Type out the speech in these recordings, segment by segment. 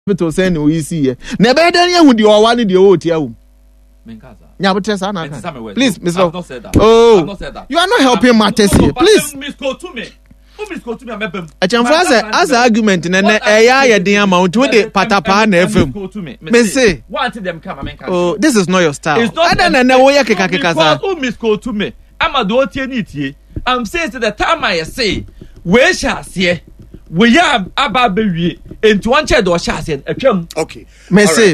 hospital say no easy here. Never done you with your one in the old here. Yeah, but please, Mr. I've not said that. Oh, I've not said that. You are not helping matters here. Please. I can as an argument in an AI amount with the patapa and FM. Me say, oh, this is not your style. I don't know where you can me. I'm a do it. I'm saying to the time I say, where shall see? We have about baby into one chair or chassis. Okay. Me say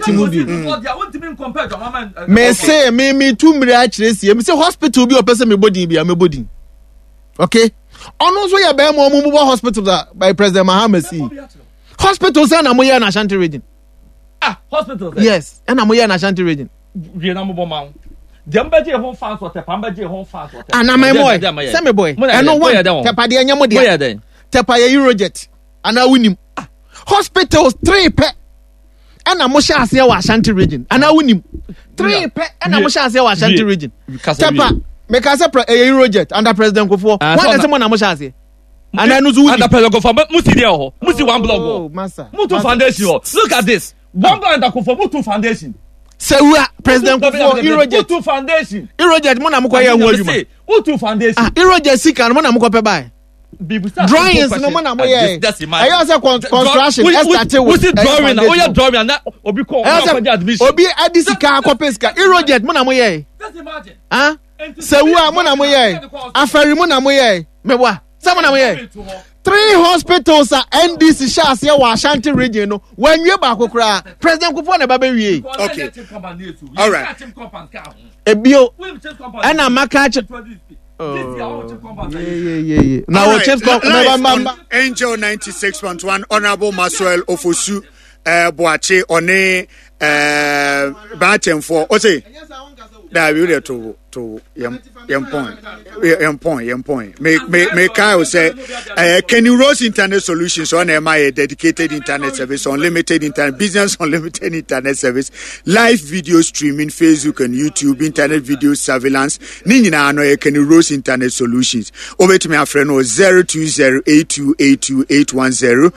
me too many actually. Me say hospital be a person me body be a me body. Okay. Also, you have more hospital by President Mahama. Hospitals and Amoya and Ashanti region. Hospitals. Yes, and Amoya and Ashanti region. Jambaji home fast or Tapambaji home fast. And I'm a boy. Semi boy. I know one. Tapadia Yamodia then. Tapaya Eurojet. And I win him. Hospitals 3 pet. And I'm Mosha Ashanti region. And I win him. 3 pet. And I'm Mosha Ashanti region. Tapa. Make us a Eurojet under President Kofo. What is someone I'm Mosha? And I know under President Kofo. Musi one blog. Mutu Foundation. Look at this. One blog under Kofo Mutu Foundation. Say President Kofo Eurojet Mutu Foundation. Eurojet Mona Mukoya Wojuma. Mutu Foundation. Eurojet Sika Mona Mukope by. Drawings no Mona Moye. I also construction. What's it drawing? Oh, you're drawing that. Obi Adisika Kopeska. Eurojet Mona Moye. Just imagine. Huh? Say Mona Moye. Aferi Mona Moye. Mewa. Someone Moye. 3 hospitals are NDC Shas here Ashanti region. When you back okra, President Kofo na baby. Okay. All right. Ebio. And I'm catch. Yeah. Now right. Angel 96.1 Honorable Maxwell Ofosu Boache One Bachen for Ose. That we there to yam point. Make I say Kenny Rose Internet Solutions on MI dedicated internet service, unlimited internet business, unlimited internet service, live video streaming, Facebook and YouTube, internet video surveillance. Nina no Kenny Rose Internet Solutions. Over to my friend 02082828810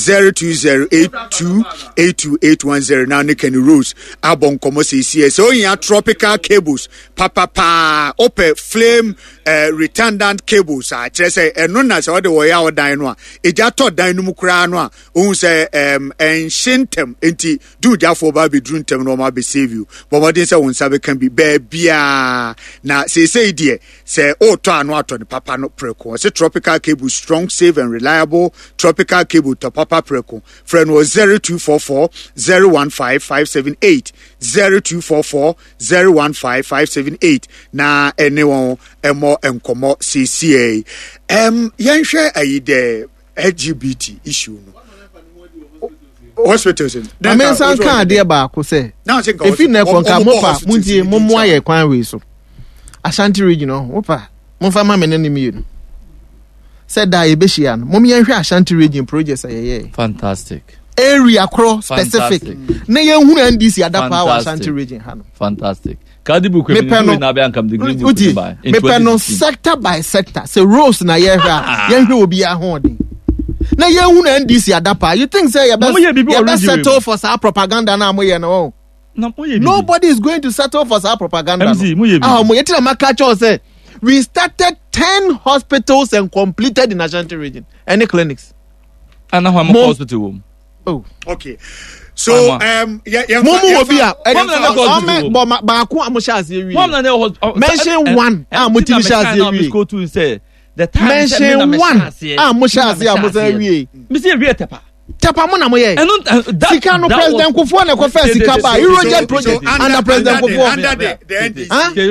02082828810. Now Kenny Rose Abon Komo say so in tropical cables papa open flame retardant cables a kire say eno na say ode wo ya odan no a eja to dan no mu kra no a ohun say enshintem enti do jafo ba be druntem no ma be save you but what say won sabe can be bia na say die say o to anu ato ni papa no preko say tropical cable strong, safe and reliable tropical cable to papa preko friend was 0244 015 578 0244 015 578 na anyone emo enkomo CCA yenhwe ayide LGBT issue no hospitals na mensan kan de ba ko say if you na konka mopa muntie mommo aye kwan we so Ashanti region no mopa momfa ma menene mi no said that e be hia no mom yenhwe Ashanti region projects aye fantastic area cross specific na yenhunu NDC adapa wa Ashanti region ha no fantastic Kadibu kwemi na be ankam the green book by me peno sector by sector say rose na yenhwe obi ahode na yenhunu NDC adapa you think say you best settle for sa propaganda na moye no nobody is going to settle for sa propaganda moye tell makacho say we started 10 hospitals and completed in Ashanti region any clinics and how much hospital okay. So mention one the time mention one Tapa mo na mo ye. Sika no President Kofo na ko first sika ba. Eurojet project under President Kofo. Under the NDC.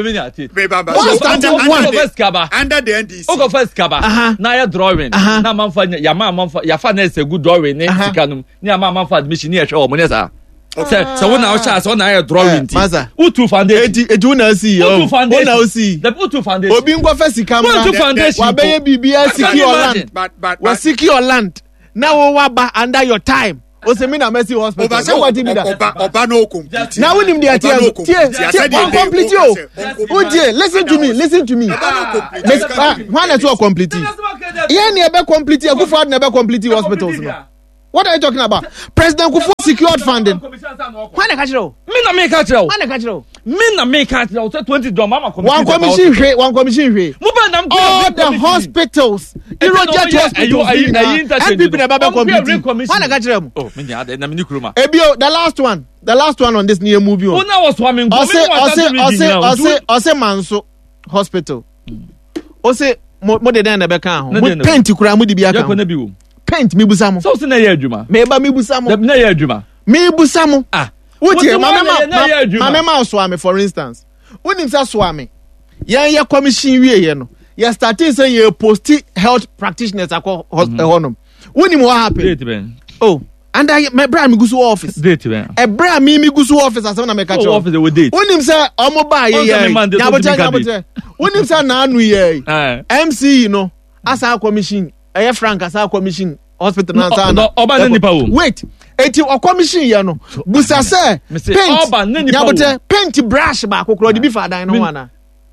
Under the NDC. O go first kaba. Na ya drawing. Na manfa ya fa na ese good drawing ne sika no. Ni ama manfa admission ni e hwe o mo ne sa. So when I was so na ya drawing ti. Utu foundation. Edu na see yo. Utu foundation. Una see. The Utu foundation. Obi ngwa first sika ma. Utu foundation. Wa be bibia secure land. Wa secure land. Now waba under your time. Osemina Mercy Hospital. Oba no complete. Now when him dey complete yo. Oje, listen to me. When it was complete. Yeah, never complete. Go for never complete hospitals. What are you talking about? President Kufuor secured funding. When the catch row? Me na me catch row. When the catch row? Me na me catch row. 20 drum mama commission. One commission. All the hospitals. You don't get hospitals. And people never be committee. When the catch row? Oh, me na me nikruma. Ebio, the last one on this new movie. Who now was swimming? Ose Manso Hospital. Ose mo de den na be kan ho. Mo paint kura mo di bia kan. Paint mi busamo. So se na ye adwuma. Me ba mi busamo. Na ye adwuma. Mi busamo. Wotie mama so ame for instance. Wonim sa so ame. Ye commission wie ye no. Ye starting say ye post health practitioners akọ honom. Wonim what happen? Oh, and my bra mi gusu office. Date ben. E bra mi gusu office asem na me catch. Office we date. Wonim say omo ba ye. Nyabote. Wonim say na anu ye. MC no asa commission. Eye Frank asa commission hospital na sana. Oba nipa wo. Wait. Eti o commission ye no. Busa say paint. Nyabote paint brush ba kokoro di bi fa dan no wana.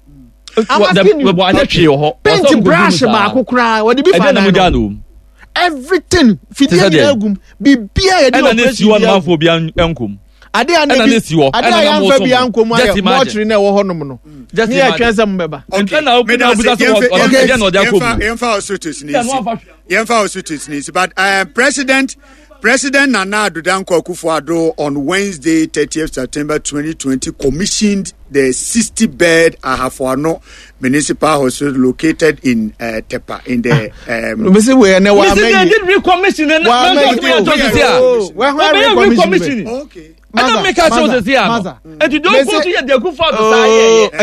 Paint brush ba kokoro wo di bi fa dan no. Everything fidia agum bibia ye di operation one man for bia enkom. Ade anesi wo. Ade yan fa bia enkom aye mortuary na wo honom no. Just me atwense mbeba. But President Nana Addo Dankwa Akufo-Addo on Wednesday, 30th September 2020, commissioned the 60-bed Ahafo-Ano Municipal Hospital located in Tepa in the. Okay. I don't make a choice here. And you don't go to the Akufo-Addo.